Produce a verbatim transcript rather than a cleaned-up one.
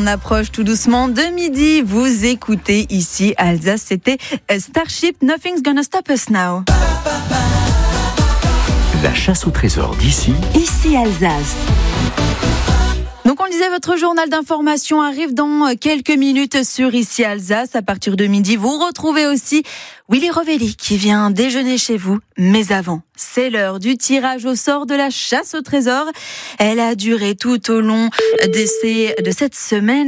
on approche tout doucement de midi. Vous écoutez ici Alsace, c'était Starship, Nothing's Gonna Stop Us Now. La chasse au trésor d'ici, ici Alsace. Donc on le disait, votre journal d'information arrive dans quelques minutes sur Ici Alsace. À partir de midi, vous retrouvez aussi Willy Rovelli qui vient déjeuner chez vous. Mais avant, c'est l'heure du tirage au sort de la chasse au trésor. Elle a duré tout au long de, ces, de cette semaine.